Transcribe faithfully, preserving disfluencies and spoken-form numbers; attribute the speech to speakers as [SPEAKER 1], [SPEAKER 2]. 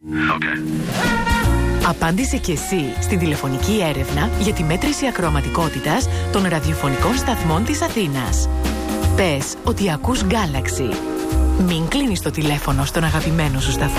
[SPEAKER 1] Okay.
[SPEAKER 2] Απάντησε και εσύ στην τηλεφωνική έρευνα για τη μέτρηση ακροαματικότητας των ραδιοφωνικών σταθμών της Αθήνας. Πες ότι ακούς Galaxy. Μην κλείνεις το τηλέφωνο στον αγαπημένο σου σταθμό.